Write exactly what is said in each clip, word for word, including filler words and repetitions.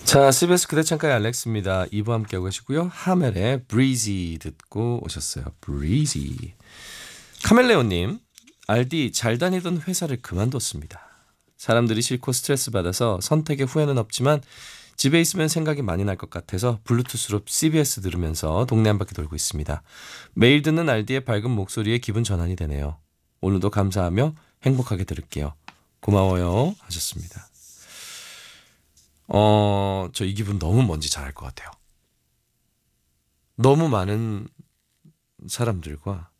자, 씨비에스 그대 창가의 알렉스입니다. 이 부 함께하고 계시고요. 하멜의 Breezy 듣고 오셨어요. Breezy. 카멜레온님, 알디 잘 다니던 회사를 그만뒀습니다. 사람들이 싫고 스트레스 받아서 선택에 후회는 없지만 집에 있으면 생각이 많이 날 것 같아서 블루투스로 씨비에스 들으면서 동네 한 바퀴 돌고 있습니다. 매일 듣는 알디의 밝은 목소리에 기분 전환이 되네요. 오늘도 감사하며 행복하게 들을게요. 고마워요 하셨습니다. 어, 저 이 기분 너무 뭔지 잘 알 것 같아요. 너무 많은 사람들과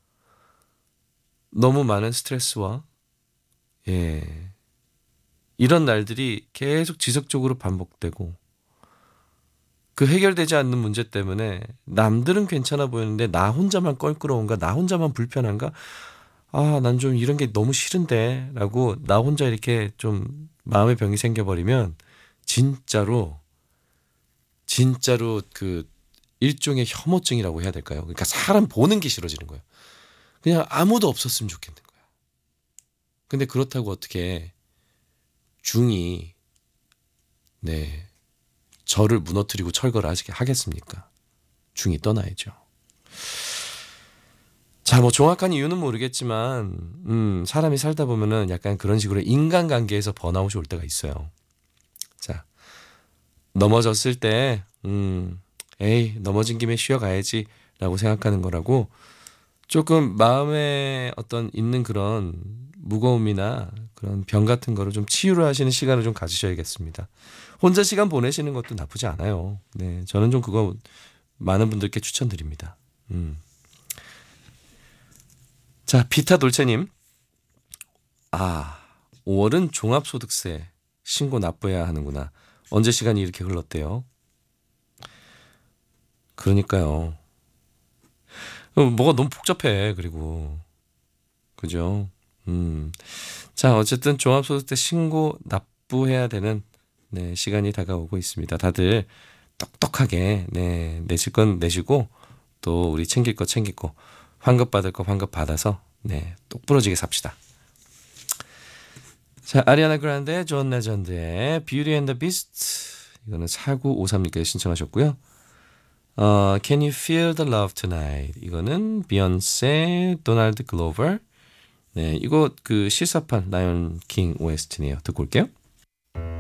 너무 많은 스트레스와 예, 이런 날들이 계속 지속적으로 반복되고 그 해결되지 않는 문제 때문에 남들은 괜찮아 보이는데 나 혼자만 껄끄러운가, 나 혼자만 불편한가, 아, 난 좀 이런 게 너무 싫은데 라고 나 혼자 이렇게 좀 마음의 병이 생겨버리면 진짜로 진짜로 그 일종의 혐오증이라고 해야 될까요? 그러니까 사람 보는 게 싫어지는 거예요. 그냥 아무도 없었으면 좋겠는 거야. 근데 그렇다고 어떻게 중이 네 저를 무너뜨리고 철거를 하시게 하겠습니까? 중이 떠나야죠. 자, 뭐 정확한 이유는 모르겠지만 음, 사람이 살다 보면은 약간 그런 식으로 인간관계에서 번아웃이 올 때가 있어요. 자, 넘어졌을 때 음, 에이 넘어진 김에 쉬어가야지 라고 생각하는 거라고 조금 마음에 어떤 있는 그런 무거움이나 그런 병 같은 거를 좀 치유를 하시는 시간을 좀 가지셔야겠습니다. 혼자 시간 보내시는 것도 나쁘지 않아요. 네, 저는 좀 그거 많은 분들께 추천드립니다. 음. 자, 비타 돌체님. 아, 오월은 종합소득세 신고 납부해야 하는구나. 언제 시간이 이렇게 흘렀대요? 그러니까요. 어, 뭐가 너무 복잡해. 그리고 그죠? 음. 자, 어쨌든 종합소득세 신고 납부해야 되는 네, 시간이 다가오고 있습니다. 다들 똑똑하게 네, 내실 건 내시고 또 우리 챙길 거 챙기고 환급 받을 거 환급 받아서 네, 똑부러지게 삽시다. 자, 아리아나 그란데, 존 레전드의 Beauty and the Beast. 이거는 사구오삼님께서 신청하셨고요. 어, Can You Feel the Love Tonight? 이거는 비욘세, 도널드 글로버. 네, 이거 그 실사판 라이언 킹 오에스티네요. 듣고 올게요.